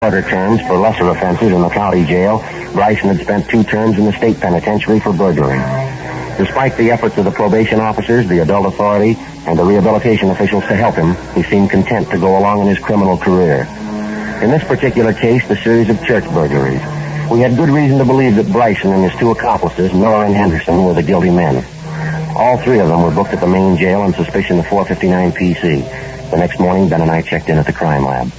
shorter terms for lesser offenses in the county jail, Bryson had spent 2 terms in the state penitentiary for burglary. Despite the efforts of the probation officers, the adult authority, and the rehabilitation officials to help him, he seemed content to go along in his criminal career. In this particular case, the series of church burglaries, we had good reason to believe that Bryson and his 2 accomplices, Miller and Henderson, were the guilty men. All 3 of them were booked at the main jail on suspicion of 459 PC. The next morning, Ben and I checked in at the crime lab.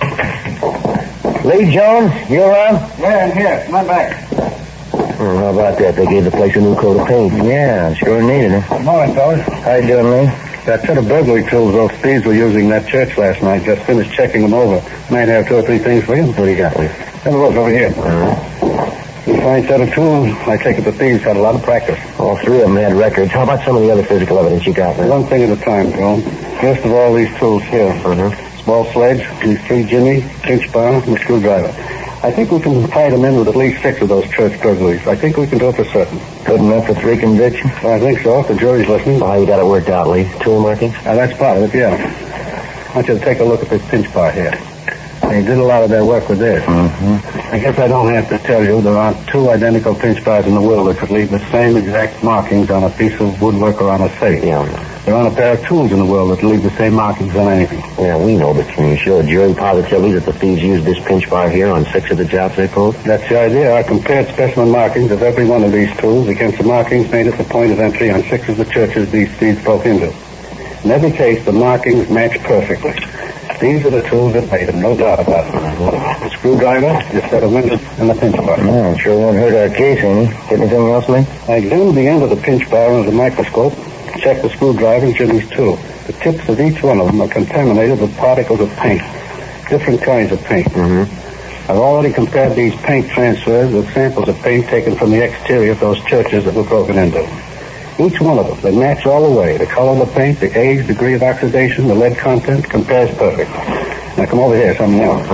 Lee Jones, you around? Yeah, I'm here. Come on back. Oh, how about that? They gave the place a new coat of paint. Yeah, sure needed it. Good morning, fellas. How you doing, Lee? That set of burglary tools those thieves were using in that church last night. Just finished checking them over. Might have 2 or 3 things for you. What do you got, Lee? Have a look over here. You fine set of tools. I take it the thieves had a lot of practice. All 3 of them had records. How about some of the other physical evidence you got, man? One thing at a time, Joe. First of all, these tools here. Small sledge, these 3 jimmy, pinch bar, and a screwdriver. I think we can tie them in with at least 6 of those church burglaries. I think we can do it for certain. Good enough for 3 convictions? I think so, if the jury's listening. Well, how you got it worked out, Lee? Tool markings? That's part of it, yeah. I want you to take a look at this pinch bar here. They did a lot of their work with this. I guess I don't have to tell you there aren't 2 identical pinch bars in the world that could leave the same exact markings on a piece of woodwork or on a safe. Yeah. There aren't a pair of tools in the world that leave the same markings on anything. Yeah, we know, but can you show a jury positively that the thieves used this pinch bar here on 6 of the jobs they pulled? That's the idea. I compared specimen markings of every one of these tools against the markings made at the point of entry on 6 of the churches these thieves broke into. In every case, the markings match perfectly. These are the tools that made them, no doubt about it. The screwdriver, the set of windows, and the pinch bar. Yeah, sure won't hurt our case any. Get anything else, Lee? I examined the end of the pinch bar under the microscope, checked the screwdriver and jimmy's too. The tips of each one of them are contaminated with particles of paint, different kinds of paint. I've already compared these paint transfers with samples of paint taken from the exterior of those churches that were broken into. Each one of them, they match all the way. The color of the paint, the age, degree of oxidation, the lead content, compares perfect. Now come over here, something else.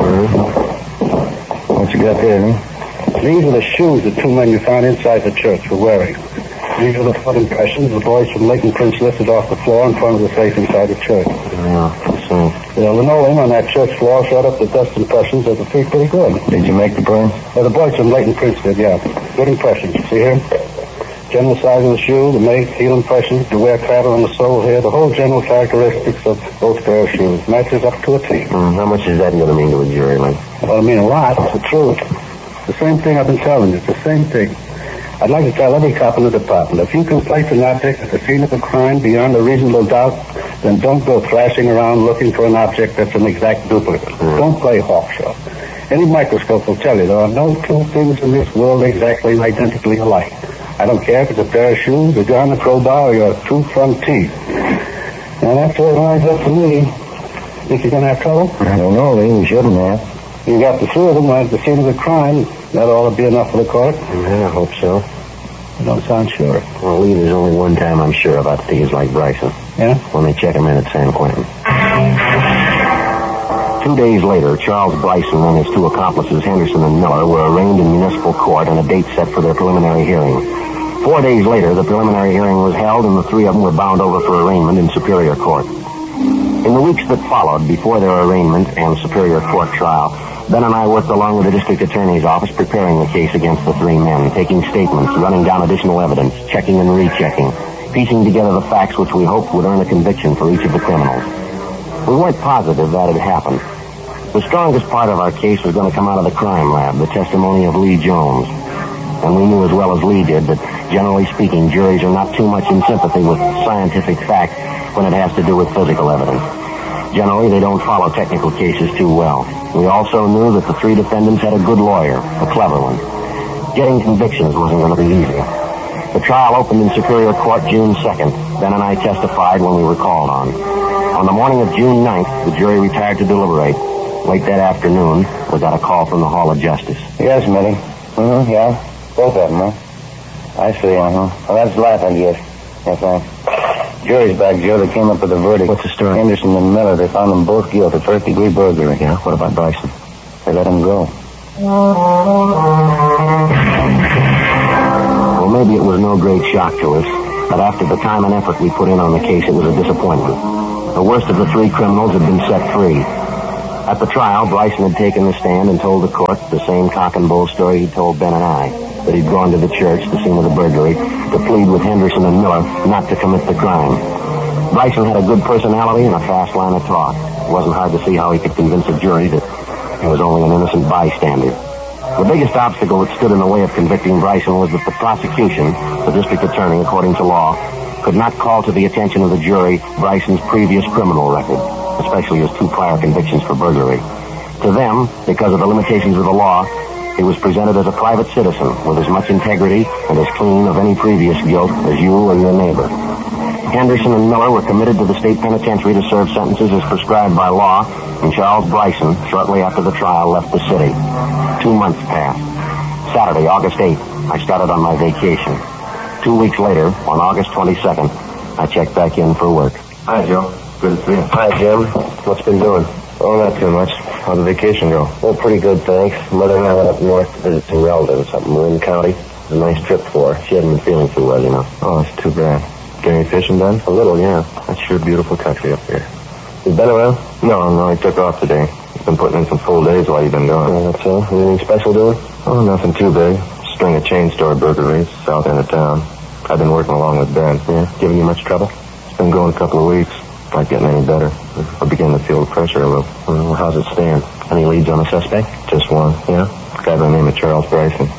What you got there, Lee? These are the shoes the 2 men you found inside the church were wearing. These are the foot impressions the boys from Leighton Prince lifted off the floor in front of the safe inside the church. Yeah, so... The linoleum on that church floor showed up the dust impressions of the feet pretty good. Did you make the prints? The boys from Leighton Prince did, yeah. Good impressions. See here? General size of the shoe, the make, heel impressions, the wear pattern on the sole here, the whole general characteristics of both pair of shoes. Matches up to a T. How much is that going to mean to a jury, Lee? Well, I mean a lot. It's the truth. The same thing I've been telling you. It's the same thing. I'd like to tell every cop in the department, if you can place an object at the scene of a crime beyond a reasonable doubt, then don't go thrashing around looking for an object that's an exact duplicate. Don't play hawkshaw. Any microscope will tell you there are no 2 things in this world exactly identically alike. I don't care if it's a pair of shoes, a gun, a crowbar, or your 2 front teeth. Now, that's what lines up to me. Think you're going to have trouble? I don't know, Lee. We shouldn't have. You got the 3 of them right at the scene of the crime. That ought to be enough for the court. Yeah, I hope so. You don't sound sure. Well, Lee, there's only one time I'm sure about thieves like Bryson. Yeah? When they check him in at San Quentin. 2 days later, Charles Bryson and his 2 accomplices, Henderson and Miller, were arraigned in municipal court on a date set for their preliminary hearing. 4 days later, the preliminary hearing was held, and the 3 of them were bound over for arraignment in Superior Court. In the weeks that followed, before their arraignment and Superior Court trial, Ben and I worked along with the district attorney's office preparing the case against the 3 men, taking statements, running down additional evidence, checking and rechecking, piecing together the facts which we hoped would earn a conviction for each of the criminals. We weren't positive that had happened. The strongest part of our case was going to come out of the crime lab, the testimony of Lee Jones. And we knew as well as Lee did that, generally speaking, juries are not too much in sympathy with scientific fact when it has to do with physical evidence. Generally, they don't follow technical cases too well. We also knew that the 3 defendants had a good lawyer, a clever one. Getting convictions wasn't going to be easy. The trial opened in Superior Court June 2nd. Ben and I testified when we were called on. On the morning of June 9th, the jury retired to deliberate. Late that afternoon, we got a call from the Hall of Justice. Yes, Mitty. Yeah. Both of them, huh? I see, Well, that's life, I guess. Yes, Jury's back, Joe. They came up with a verdict. What's the story? Henderson and Miller, they found them both guilty, first-degree burglary. Yeah? What about Bryson? They let him go. Well, maybe it was no great shock to us, but after the time and effort we put in on the case, it was a disappointment. The worst of the 3 criminals had been set free. At the trial, Bryson had taken the stand and told the court the same cock and bull story he'd told Ben and I, that he'd gone to the church, the scene of the burglary, to plead with Henderson and Miller not to commit the crime. Bryson had a good personality and a fast line of talk. It wasn't hard to see how he could convince a jury that he was only an innocent bystander. The biggest obstacle that stood in the way of convicting Bryson was that the prosecution, the district attorney, according to law, could not call to the attention of the jury Bryson's previous criminal record, especially his 2 prior convictions for burglary. To them, because of the limitations of the law, he was presented as a private citizen with as much integrity and as clean of any previous guilt as you or your neighbor. Henderson and Miller were committed to the state penitentiary to serve sentences as prescribed by law, and Charles Bryson, shortly after the trial, left the city. 2 months passed. Saturday, August 8th, I started on my vacation. 2 weeks later, on August 22nd, I checked back in for work. Hi, Joe. Good to see you. Hi, Jim. What's been doing? Oh, not too much. How'd the vacation go? Well, pretty good, thanks. Mother and I went up north to visit some relatives up in Marin County. It was a nice trip for her. She hadn't been feeling too well, you know. Oh, that's too bad. Get any fishing done? A little, yeah. That's sure beautiful country up here. You been around? No, I took off today. Been putting in some full days while you've been doing. Yeah, that's so. Anything special doing? Oh, nothing too big. String of chain store burglaries, south end of town. I've been working along with Ben. Yeah? Giving you much trouble? It's been going a couple of weeks. Not getting any better. I'm beginning to feel the pressure a little. Well, how's it stand? Any leads on the suspect? Just one. Yeah? A guy by the name of Charles Bryson.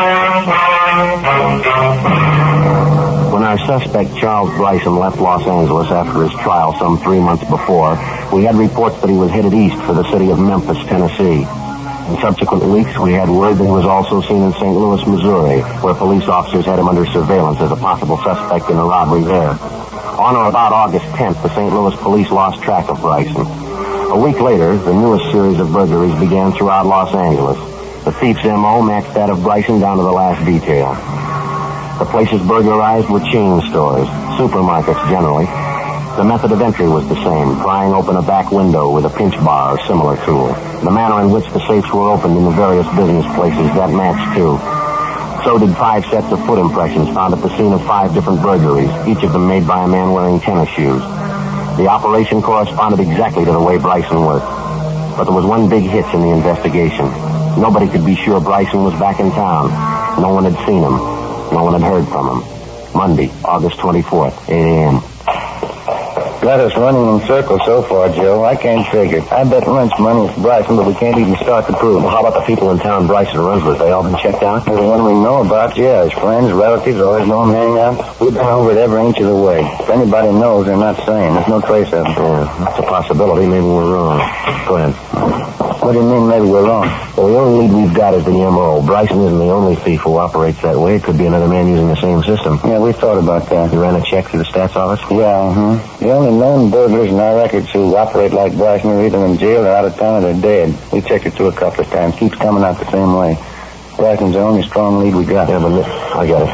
When our suspect, Charles Bryson, left Los Angeles after his trial some 3 months before, we had reports that he was headed east for the city of Memphis, Tennessee. In subsequent weeks, we had word that he was also seen in St. Louis, Missouri, where police officers had him under surveillance as a possible suspect in a robbery there. On or about August 10th, the St. Louis police lost track of Bryson. A week later, the newest series of burglaries began throughout Los Angeles. The thief's M.O. matched that of Bryson down to the last detail. The places burglarized were chain stores, supermarkets generally. The method of entry was the same, prying open a back window with a pinch bar or similar tool. The manner in which the safes were opened in the various business places, that matched too. So did 5 sets of foot impressions found at the scene of 5 different burglaries, each of them made by a man wearing tennis shoes. The operation corresponded exactly to the way Bryson worked. But there was one big hitch in the investigation. Nobody could be sure Bryson was back in town. No one had seen him. No one had heard from him. Monday, August 24th, 8 a.m. Got us running in circles so far, Joe. I can't figure. I bet lunch money is Bryson, but we can't even start to prove. Well, how about the people in town Bryson runs with? They all been checked out? Everyone we know about, yeah. His friends, relatives, always know him hanging out. We've been over it every inch of the way. If anybody knows, they're not saying. There's no trace of them. Yeah, that's a possibility. Maybe we're wrong. Go ahead. What do you mean maybe we're wrong? Well, the only lead we've got is the M.O. Bryson isn't the only thief who operates that way. It could be another man using the same system. Yeah, we thought about that. You ran a check through the stats office? Yeah, The only known burglars in our records who operate like Bryson are either in jail or out of town or they're dead. We checked it through a couple of times. Keeps coming out the same way. Bryson's the only strong lead we got. Yeah, but I got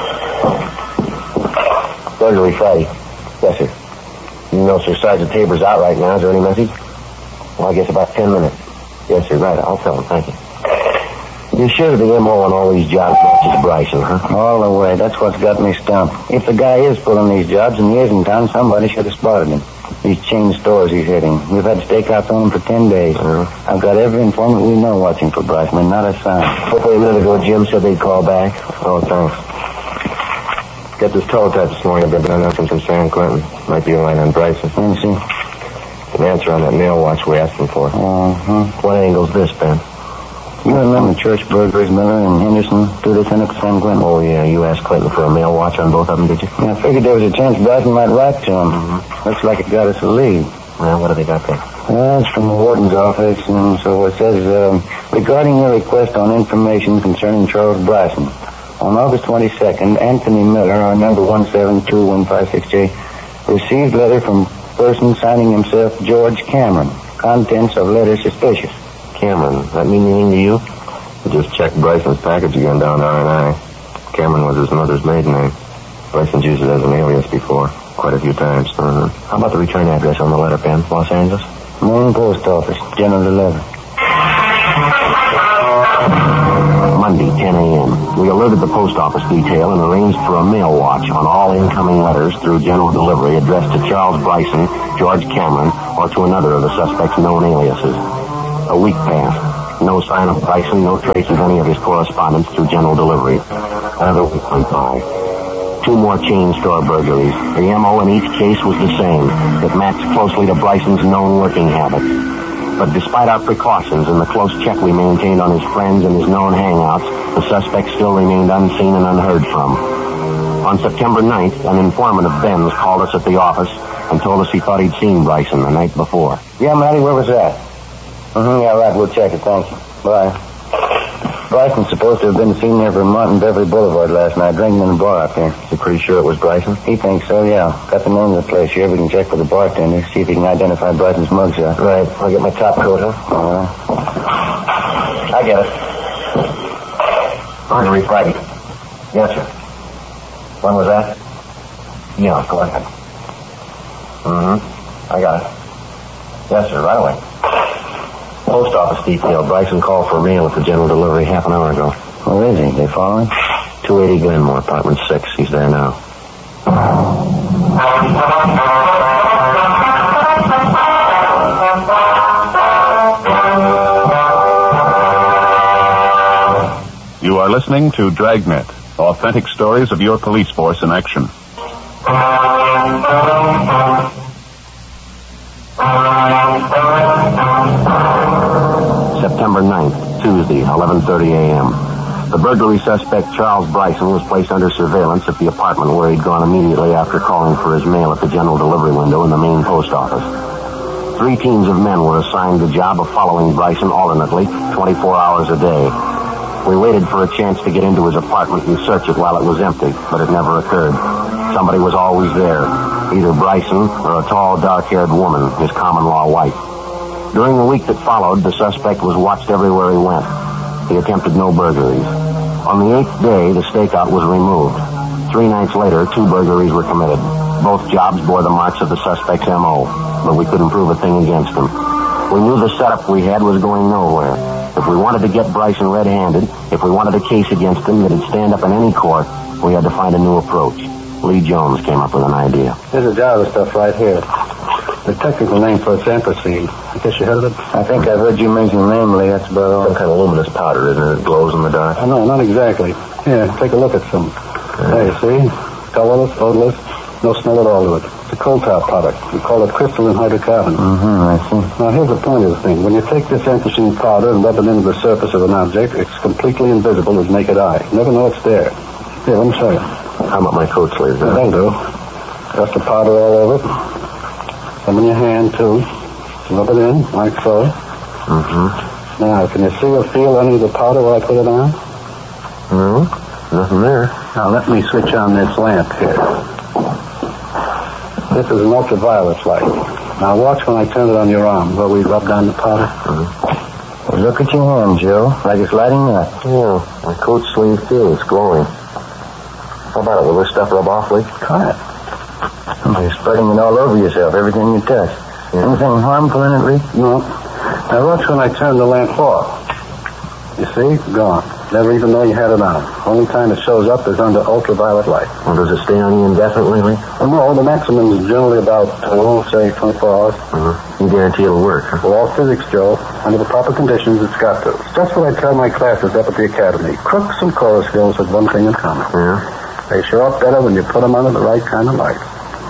it. Burglary Friday. Yes, sir. You know, Sir Sergeant Tabor's out right now. Is there any message? Well, I guess about 10 minutes. Yes, sir, right. I'll tell him. Thank you. You're sure the M.O. on all these jobs matches Bryson, huh? All the way. That's what's got me stumped. If the guy is pulling these jobs and he is in town, somebody should have spotted him. These chain stores he's hitting. We've had stakeouts on him for 10 days. I've got every informant we know watching for Bryson, and not a sign. Hopefully a minute ago, Jim said they'd call back. Oh, thanks. Got this teletype this morning. I've been announcing from San Quentin. Might be a line on Bryson. Let me see. An answer on that mail watch we asked him for. What angle's this, Ben? You remember church burglaries, Miller and Henderson, 2 Lieutenant San Quentin? Oh, yeah. You asked Clinton for a mail watch on both of them, did you? Yeah, I figured there was a chance Bryson might write to him. Looks like it got us a lead. Well, what have they got there? It's from the warden's office, and so it says, regarding your request on information concerning Charles Bryson, on August 22nd, Anthony Miller, our number 172-156J, received letter from person signing himself George Cameron. Contents of letter suspicious. Cameron. That mean anything to you? We just checked Bryson's package again down to R&I. Cameron was his mother's maiden name. Bryson's used it as an alias before, quite a few times. How about the return address on the letter, Ben? Los Angeles? Main Post Office, General 11. Monday, 10 a.m. We alerted the post office detail and arranged for a mail watch on all incoming letters through general delivery addressed to Charles Bryson, George Cameron, or to another of the suspect's known aliases. A week passed. No sign of Bryson, no trace of any of his correspondence through general delivery. Another week went by. 2 more chain store burglaries. The M.O. in each case was the same. It matched closely to Bryson's known working habits. But despite our precautions and the close check we maintained on his friends and his known hangouts, the suspect still remained unseen and unheard from. On September 9th, an informant of Ben's called us at the office and told us he thought he'd seen Bryson the night before. Yeah, Matty, where was that? Yeah, right, we'll check it, thanks. Bye. Bryson's supposed to have been seen there from Martin Beverly Boulevard last night, drinking in the bar up there. You pretty sure it was Bryson? He thinks so, yeah. Got the name of the place here. We can check with the bartender, see if he can identify Bryson's mugshot. Right. I'll get my top coat, huh? All right. I get it. Burglary Friday. Yes, sir. When was that? Yeah, go ahead. I got it. Yes, sir, right away. Post office detail. Bryson called for a mail at the general delivery half an hour ago. Where is he? They following? 280 Glenmore, apartment 6. He's there now. You are listening to Dragnet, authentic stories of your police force in action. September 9th, Tuesday, 11:30 a.m. The burglary suspect, Charles Bryson, was placed under surveillance at the apartment where he'd gone immediately after calling for his mail at the general delivery window in the main post office. 3 teams of men were assigned the job of following Bryson alternately, 24 hours a day. We waited for a chance to get into his apartment and search it while it was empty, but it never occurred. Somebody was always there, either Bryson or a tall, dark-haired woman, his common-law wife. During the week that followed, the suspect was watched everywhere he went. He attempted no burglaries. On the 8th day, the stakeout was removed. 3 nights later, 2 burglaries were committed. Both jobs bore the marks of the suspect's M.O., but we couldn't prove a thing against him. We knew the setup we had was going nowhere. If we wanted to get Bryson red-handed, if we wanted a case against him that'd stand up in any court, we had to find a new approach. Lee Jones came up with an idea. There's a jar of stuff right here. The technical name for it's anthracene. I guess you heard of it? I think I've heard you mention the name, Lee. That's about all. Some kind of luminous powder, isn't it? It glows in the dark. No, not exactly. Here, take a look at some. There, you see? Colorless, odorless, no smell at all to it. It's a coal-tar product. We call it crystalline hydrocarbon. I see. Now, here's the point of the thing. When you take this anthracene powder and rub it into the surface of an object, it's completely invisible to the naked eye. You never know it's there. Here, let me show you. How about my coat sleeves? That'll do. Dust the powder all over it. Some in your hand, too. Rub it in, like so. Now, can you see or feel any of the powder while I put it on? No, nothing there. Now, let me switch on this lamp here. This is an ultraviolet light. Now, watch when I turn it on your arm where we rubbed on the powder. Well, look at your hand, Joe. Like it's lighting up. Yeah, my coat sleeve, too. It's glowing. How about it? Will this stuff rub off, Lee? Try it. You're spreading it all over yourself, everything you touch. Yeah. Anything harmful in it, Lee? No. Now, watch when I turn the lamp off. You see? Gone. Never even know you had it on. Only time it shows up is under ultraviolet light. Well, does it stay on you indefinitely, Lee? Well, no, the maximum is generally about, say, 24 hours. You guarantee it'll work, huh? Well, all physics, Joe. Under the proper conditions, it's got to. It's just what I tell my classes up at the academy. Crooks and chorus girls have one thing in common. Yeah? They show up better when you put them under the right kind of light.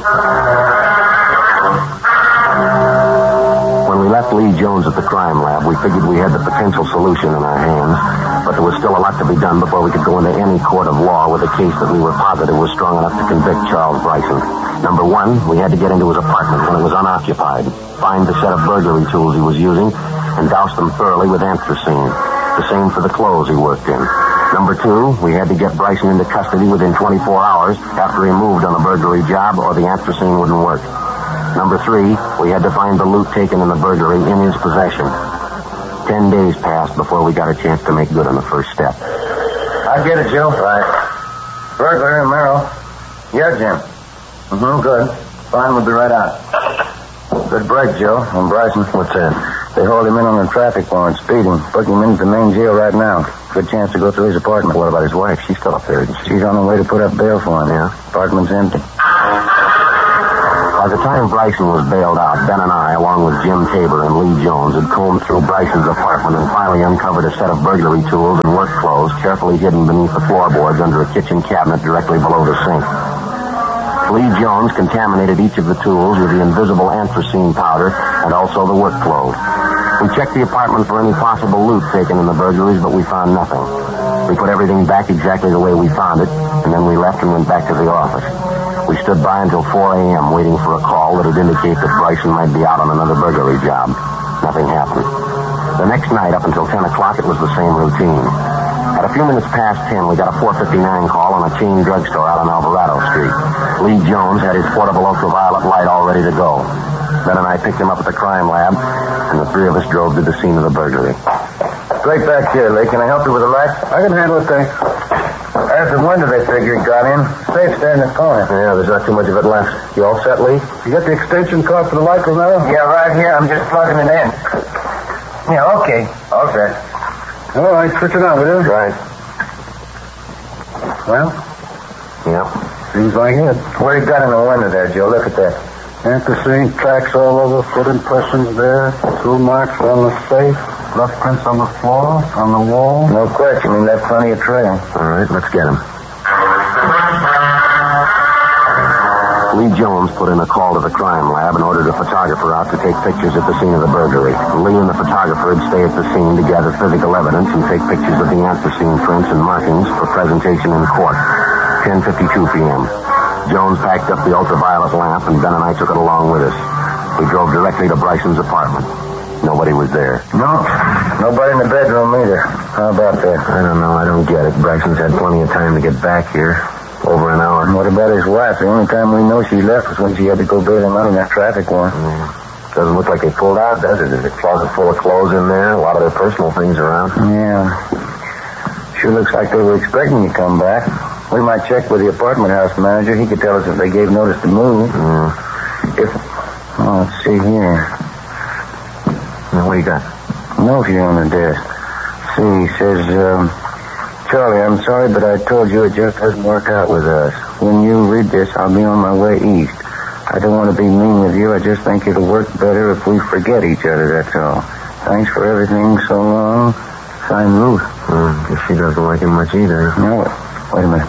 When we left Lee Jones at the crime lab, we figured we had the potential solution in our hands, but there was still a lot to be done before we could go into any court of law with a case that we were positive was strong enough to convict Charles Bryson. Number 1, we had to get into his apartment when it was unoccupied, find the set of burglary tools he was using, and douse them thoroughly with anthracene. The same for the clothes he worked in. Number 2, we had to get Bryson into custody within 24 hours after he moved on a burglary job or the anthracene wouldn't work. Number 3, we had to find the loot taken in the burglary in his possession. 10 days passed before we got a chance to make good on the first step. I get it, Joe. Right. Burglar and Merrill. Yeah, Jim. Good. Fine, we'll be right out. Good break, Joe. And Bryson. What's that? They hold him in on a traffic warrant, speeding. Booking him into the main jail right now. Good chance to go through his apartment. What about his wife? She's still up there, isn't she? She's on her way to put up bail for him. Yeah? Apartment's empty. By the time Bryson was bailed out, Ben and I, along with Jim Tabor and Lee Jones, had combed through Bryson's apartment and finally uncovered a set of burglary tools and work clothes carefully hidden beneath the floorboards under a kitchen cabinet directly below the sink. Lee Jones contaminated each of the tools with the invisible anthracene powder and also the work clothes. We checked the apartment for any possible loot taken in the burglaries, but we found nothing. We put everything back exactly the way we found it, and then we left and went back to the office. We stood by until 4 a.m. waiting for a call that would indicate that Bryson might be out on another burglary job. Nothing happened. The next night, up until 10 o'clock, it was the same routine. At a few minutes past 10, we got a 459 call on a chain drugstore out on Alvarado Street. Lee Jones had his portable ultraviolet light all ready to go. Ben and I picked him up at the crime lab, and the three of us drove to the scene of the burglary. Straight back here, Lee. Can I help you with the light? I can handle it, thanks. There's the window they figure it got in. Safe's there in the corner. Yeah, there's not too much of it left. You all set, Lee? You got the extension cord for the light, Romero? Yeah, right here. I'm just plugging it in. Yeah, okay. Okay. All right, switch it on, will you? Right. Well, Yeah. seems like it. What do you got in the window there, Joe? Look at that. Anthracene tracks all over, foot impressions there, tool marks on the safe, rough prints on the floor, on the wall. No question. He left plenty of trail. All right, let's get him. Lee Jones put in a call to the crime lab and ordered a photographer out to take pictures at the scene of the burglary. Lee and the photographer would stay at the scene to gather physical evidence and take pictures of the anthracene prints and markings for presentation in court. 10:52 p.m. Jones packed up the ultraviolet lamp, and Ben and I took it along with us. We drove directly to Bryson's apartment. Nobody was there. No. Nobody in the bedroom either. How about that? I don't know. I don't get it. Bryson's had plenty of time to get back here. Over an hour. What about his wife? The only time we know she left was when she had to go bail him out on that traffic warrant. Doesn't look like they pulled out, does it? There's a closet full of clothes in there, a lot of their personal things around. Yeah. Sure looks like they were expecting you to come back. We might check with the apartment house manager. He could tell us if they gave notice to move. Let's see here. Now, what do you got? Note here on the desk. See, he says, Charlie, I'm sorry, but I told you it just doesn't work out with us. When you read this, I'll be on my way east. I don't want to be mean with you. I just think it'll work better if we forget each other, that's all. Thanks for everything so long. Signed, Ruth. Guess she doesn't like him much either. No, wait a minute.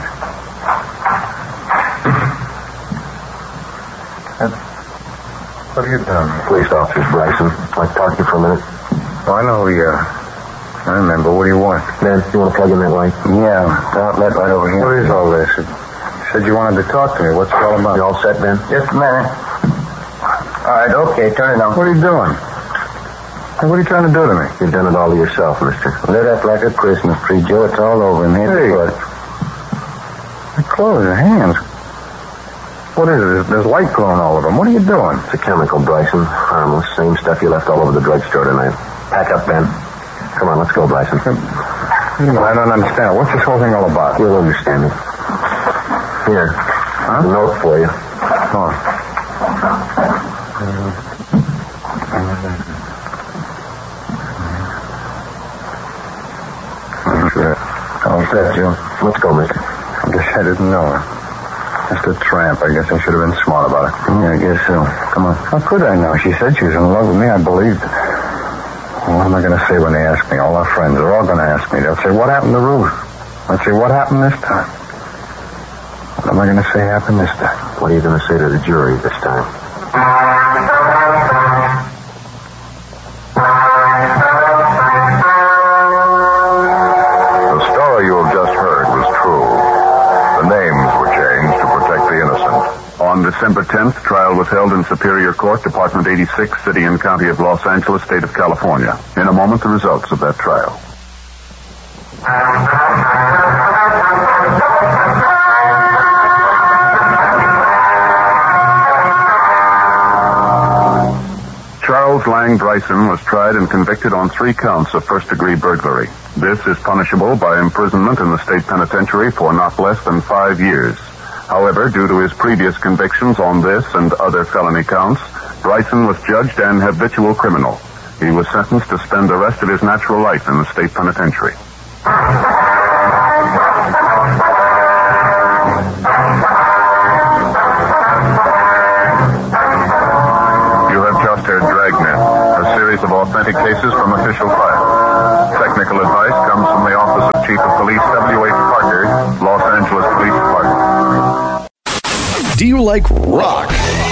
What are you doing? Police officers, Bryson. I'd like to talk to you for a minute. Oh, I know who you are. I remember. What do you want? Ben, you want to plug in that light? Yeah, the outlet right over here. What is all this? You said you wanted to talk to me. What's it all about? You all set, Ben? Just a minute. All right, okay, turn it on. What are you doing? Hey, what are you trying to do to me? You've done it all to yourself, mister. Lit up like a Christmas tree, Joe. It's all over in head Hey. to foot. My clothes, your hands. What is it? There's light glowing all over them. What are you doing? It's a chemical, Bryson. Harmless. Same stuff you left all over the drugstore tonight. Pack up, Ben. Come on, let's go, Bryson. I don't understand. What's this whole thing all about? You'll understand it. Here. A note for you. Oh. Sure. All set, Joe. Let's go, mister. I guess I didn't know. Just a tramp. I guess I should have been smart about it. Yeah, I guess so. Come on. How could I know? She said she was in love with me. I believed it. Well, what am I going to say when they ask me? All our friends are all going to ask me. They'll say, what happened to Ruth? I'll say, what happened this time? What am I going to say happened this time? What are you going to say to the jury this time? The story you have just heard was true. The names were changed to protect the innocent. On December 10th, trial was held in Superior Court, Department 86, City and County of Los Angeles, State of California. In a moment, the results of that trial. Charles Lang Bryson was tried and convicted on 3 counts of first-degree burglary. This is punishable by imprisonment in the state penitentiary for not less than 5 years. However, due to his previous convictions on this and other felony counts, Bryson was judged an habitual criminal. He was sentenced to spend the rest of his natural life in the state penitentiary. only cases from official files. Technical advice comes from the Office of Chief of Police W.H. Parker, Los Angeles Police Department. Do you like rock?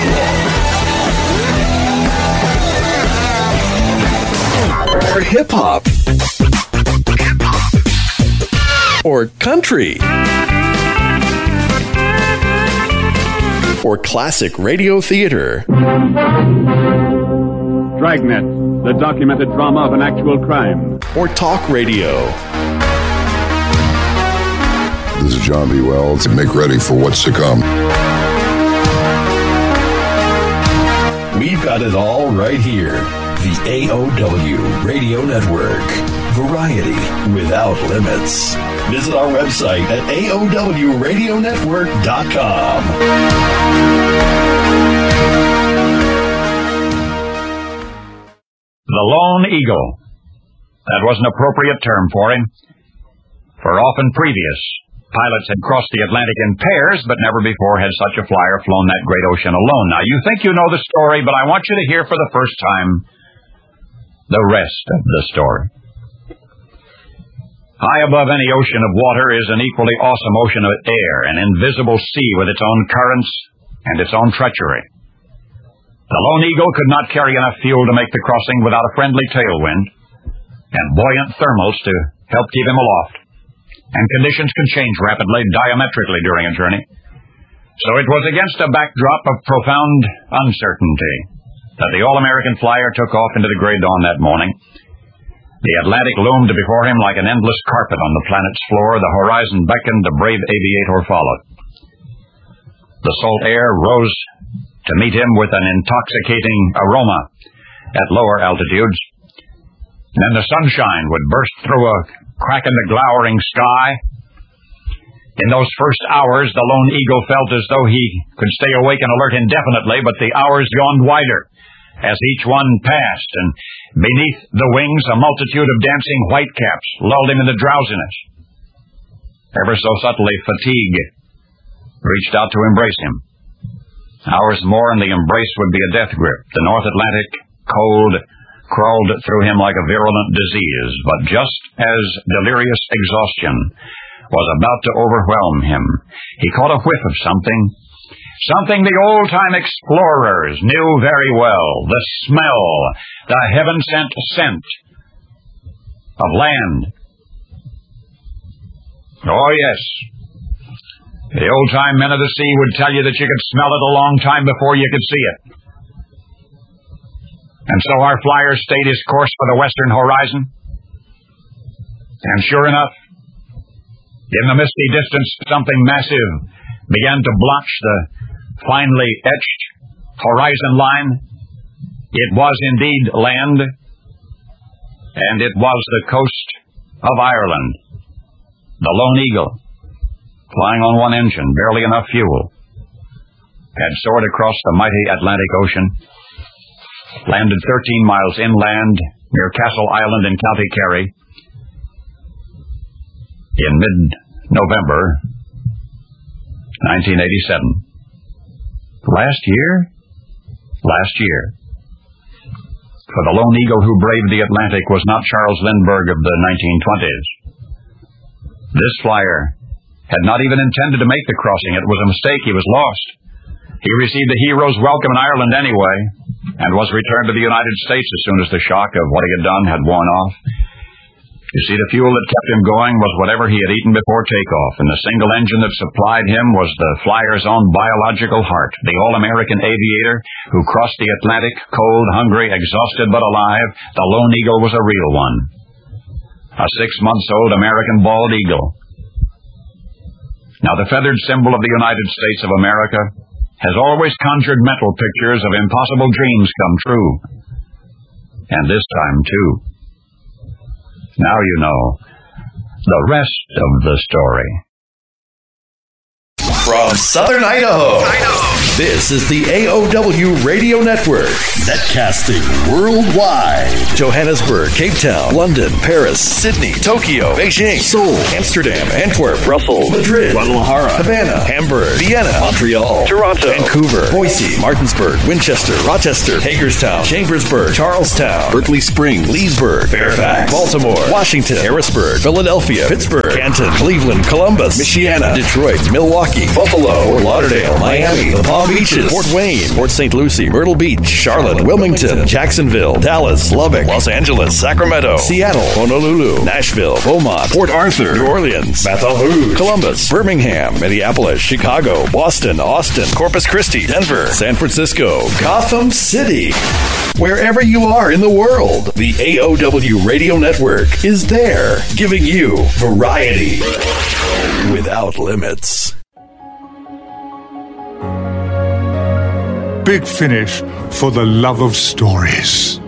Or hip-hop? Or country? Or classic radio theater? Dragnet, the documented drama of an actual crime. Or talk radio? This is John B. Wells. Make ready for what's to come. We've got it all right here. The AOW Radio Network. Variety without limits. Visit our website at AOWRadionetwork.com. The Lone Eagle. That was an appropriate term for him. For often previous, pilots had crossed the Atlantic in pairs, but never before had such a flyer flown that great ocean alone. Now, you think you know the story, but I want you to hear for the first time the rest of the story. High above any ocean of water is an equally awesome ocean of air, an invisible sea with its own currents and its own treachery. The Lone Eagle could not carry enough fuel to make the crossing without a friendly tailwind and buoyant thermals to help keep him aloft. And conditions can change rapidly, diametrically during a journey. So it was against a backdrop of profound uncertainty that the All-American flyer took off into the gray dawn that morning. The Atlantic loomed before him like an endless carpet on the planet's floor. The horizon beckoned, the brave aviator followed. The salt air rose to meet him with an intoxicating aroma at lower altitudes. Then the sunshine would burst through a crack in the glowering sky. In those first hours, the Lone Eagle felt as though he could stay awake and alert indefinitely, but the hours yawned wider as each one passed, and beneath the wings a multitude of dancing whitecaps lulled him into drowsiness. Ever so subtly, fatigue reached out to embrace him. Hours more and the embrace would be a death grip. The North Atlantic, cold, crawled through him like a virulent disease, but just as delirious exhaustion was about to overwhelm him, he caught a whiff of something the old-time explorers knew very well, the smell, the heaven-sent scent of land. Oh, yes. The old-time men of the sea would tell you that you could smell it a long time before you could see it. And so our flyer stayed his course for the western horizon. And sure enough, in the misty distance, something massive began to blotch the finely etched horizon line. It was indeed land, and it was the coast of Ireland. The Lone Eagle, flying on one engine, barely enough fuel, had soared across the mighty Atlantic Ocean, landed 13 miles inland near Castle Island in County Kerry in mid-November 1987. Last year. For the Lone Eagle who braved the Atlantic was not Charles Lindbergh of the 1920s. This flyer had not even intended to make the crossing. It was a mistake. He was lost. He received a hero's welcome in Ireland anyway, and was returned to the United States as soon as the shock of what he had done had worn off. You see, the fuel that kept him going was whatever he had eaten before takeoff, and the single engine that supplied him was the flyer's own biological heart, the all-American aviator who crossed the Atlantic, cold, hungry, exhausted but alive. The Lone Eagle was a real one. A 6-month-old American bald eagle. Now, the feathered symbol of the United States of America has always conjured mental pictures of impossible dreams come true. And this time, too. Now you know the rest of the story. From Southern Idaho, This is the AOW Radio Network, netcasting worldwide. Johannesburg, Cape Town, London, Paris, Sydney, Tokyo, Beijing, Seoul, Amsterdam, Antwerp, Brussels, Madrid, Guadalajara, Havana, Hamburg, Vienna, Montreal, Toronto, Vancouver, Boise, Martinsburg, Winchester, Rochester, Hagerstown, Chambersburg, Charlestown, Berkeley Springs, Leesburg, Fairfax, Baltimore, Washington, Harrisburg, Philadelphia, Pittsburgh, Canton, Cleveland, Columbus, Michiana, Detroit, Milwaukee, Buffalo, Fort Lauderdale, Miami, the Palm Beaches, Fort Wayne, Port St. Lucie, Myrtle Beach, Charlotte, Wilmington, Jacksonville, Dallas, Lubbock, Los Angeles, Sacramento, Seattle, Honolulu, Nashville, Beaumont, Port Arthur, New Orleans, Baton Rouge, Columbus, Birmingham, Minneapolis, Chicago, Boston, Austin, Corpus Christi, Denver, San Francisco, Gotham City. Wherever you are in the world, the AOW Radio Network is there, giving you variety without limits. Big Finish for the love of stories.